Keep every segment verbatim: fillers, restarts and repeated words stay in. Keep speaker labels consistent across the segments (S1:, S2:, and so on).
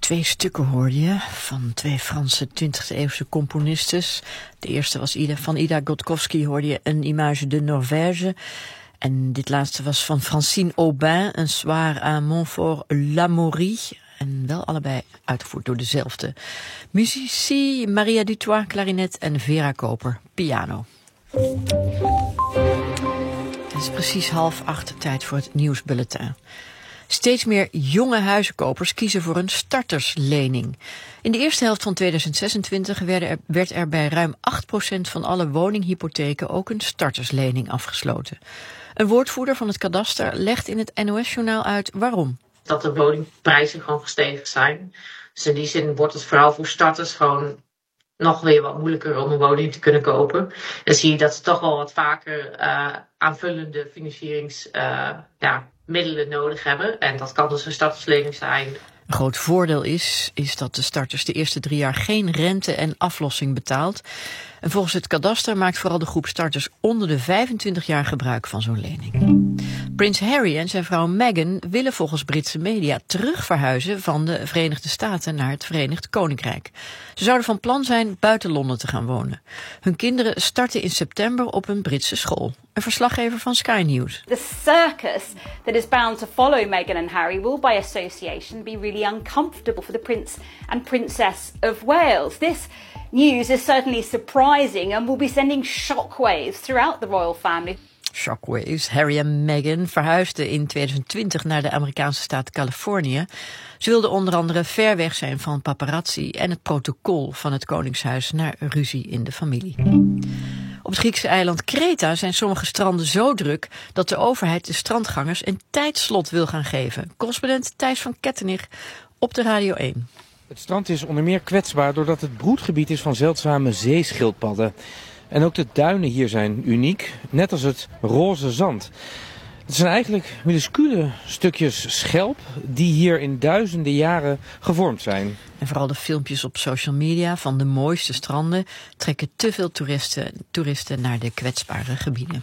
S1: Twee stukken hoorde je van twee Franse twintigste eeuwse componistes. De eerste was Ida, van Ida Gotkovsky hoorde je Een image de Norvège. En dit laatste was van Francine Aubin, Un soir à Montfort-l'Amaury. En wel allebei uitgevoerd door dezelfde muzici. Maria Dutoit, klarinet en Vera Koper, piano. Het is precies half acht, tijd voor het nieuwsbulletin. Steeds meer jonge huizenkopers kiezen voor een starterslening. In de eerste helft van tweeduizend zesentwintig werd er, werd er bij ruim acht procent van alle woninghypotheken ook een starterslening afgesloten. Een woordvoerder van het kadaster legt in het N O S-journaal uit waarom.
S2: Dat de woningprijzen gewoon gestegen zijn. Dus in die zin wordt het vooral voor starters gewoon nog weer wat moeilijker om een woning te kunnen kopen. Dan zie je dat ze toch wel wat vaker uh, aanvullende financieringsmiddelen uh, ja, middelen nodig hebben. En dat kan dus een starterslening zijn.
S1: Een groot voordeel is, is dat de starters de eerste drie jaar geen rente en aflossing betaalt. En volgens het kadaster maakt vooral de groep starters onder de vijfentwintig jaar gebruik van zo'n lening. Prins Harry en zijn vrouw Meghan willen volgens Britse media terugverhuizen van de Verenigde Staten naar het Verenigd Koninkrijk. Ze zouden van plan zijn buiten Londen te gaan wonen. Hun kinderen starten in september op een Britse school. Een verslaggever van Sky News.
S3: The circus that is bound to follow Meghan and Harry will by association be really uncomfortable for the Prince and Princess of Wales. This news is certainly surprising and will be sending shockwaves throughout the royal family.
S1: Shockwaves. Harry en Meghan verhuisden in tweeduizend twintig naar de Amerikaanse staat Californië. Ze wilden onder andere ver weg zijn van paparazzi en het protocol van het koningshuis naar ruzie in de familie. Op het Griekse eiland Kreta zijn sommige stranden zo druk dat de overheid de strandgangers een tijdslot wil gaan geven. Correspondent Thijs van Kettenich op de Radio één.
S4: Het strand is onder meer kwetsbaar doordat het broedgebied is van zeldzame zeeschildpadden. En ook de duinen hier zijn uniek, net als het roze zand. Het zijn eigenlijk minuscule stukjes schelp die hier in duizenden jaren gevormd zijn.
S1: En vooral de filmpjes op social media van de mooiste stranden trekken te veel toeristen, toeristen naar de kwetsbare gebieden.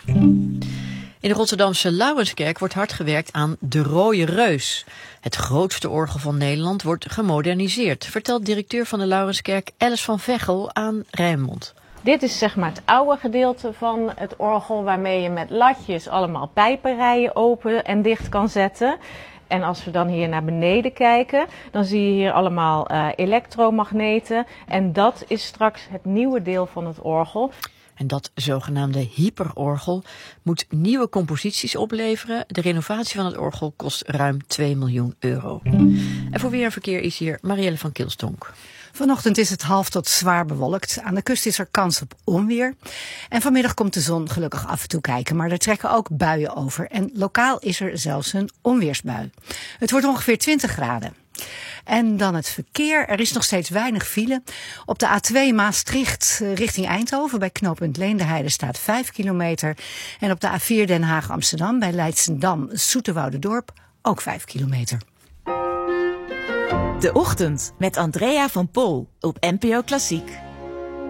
S1: In de Rotterdamse Laurenskerk wordt hard gewerkt aan de Rode Reus. Het grootste orgel van Nederland wordt gemoderniseerd, vertelt directeur van de Laurenskerk Alice van Veghel aan Rijnmond.
S5: Dit is zeg maar het oude gedeelte van het orgel waarmee je met latjes allemaal pijpenrijen open en dicht kan zetten. En als we dan hier naar beneden kijken, dan zie je hier allemaal uh, elektromagneten. En dat is straks het nieuwe deel van het orgel.
S1: En dat zogenaamde hyperorgel moet nieuwe composities opleveren. De renovatie van het orgel kost ruim twee miljoen euro. En voor weer en verkeer is hier Marielle van Kilstonk.
S6: Vanochtend is het half tot zwaar bewolkt. Aan de kust is er kans op onweer. En vanmiddag komt de zon gelukkig af en toe kijken. Maar er trekken ook buien over. En lokaal is er zelfs een onweersbui. Het wordt ongeveer twintig graden. En dan het verkeer. Er is nog steeds weinig file. Op de A twee Maastricht richting Eindhoven bij knooppunt Leendeheide staat vijf kilometer. En op de A vier Den Haag Amsterdam bij Leidsendam Zoeterwouderdorp ook vijf kilometer.
S7: De Ochtend met Andrea van Pol op N P O Klassiek.